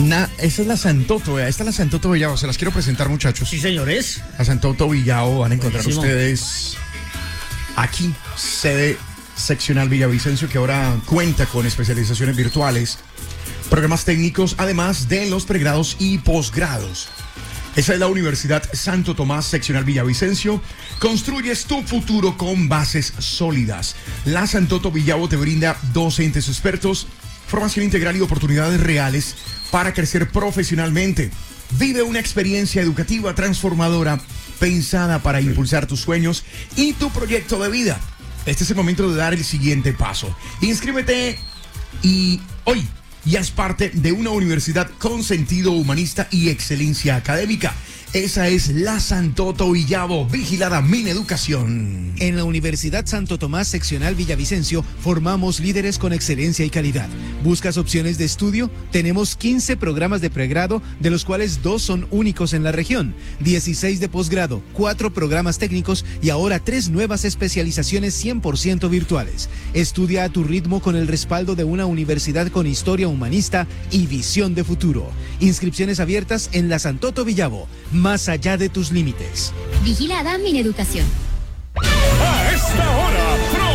Esta es la Santoto, esta es la Santoto Villavo, se las quiero presentar, muchachos. Sí, señores. La Santoto Villavo van a encontrar Buenísimo. ustedes aquí, sede seccional Villavicencio, que ahora cuenta con especializaciones virtuales, programas técnicos, además de los pregrados y posgrados. Esa es la Universidad Santo Tomás Seccional Villavicencio. Construyes tu futuro con bases sólidas. La Santoto Villavo te brinda docentes expertos, formación integral y oportunidades reales para crecer profesionalmente. Vive una experiencia educativa transformadora pensada para impulsar tus sueños y tu proyecto de vida. Este es el momento de dar el siguiente paso. Inscríbete hoy y haz parte de una universidad con sentido humanista y excelencia académica. Esa es la Santoto Villavo, vigilada Mineducación. En la Universidad Santo Tomás Seccional Villavicencio formamos líderes con excelencia y calidad. ¿Buscas opciones de estudio? Tenemos 15 programas de pregrado, de los cuales 2 son únicos en la región, 16 de posgrado, 4 programas técnicos y ahora 3 nuevas especializaciones 100% virtuales. Estudia a tu ritmo con el respaldo de una universidad con historia humanista y visión de futuro. Inscripciones abiertas en la Santoto Villavo. Más allá de tus límites. Vigilada Mineducación. A esta hora,